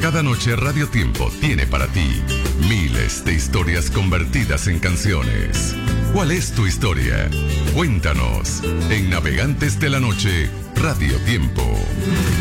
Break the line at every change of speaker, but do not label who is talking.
Cada noche Radio Tiempo tiene para ti miles de historias convertidas en canciones. ¿Cuál es tu historia? Cuéntanos en Navegantes de la Noche, Radio Tiempo.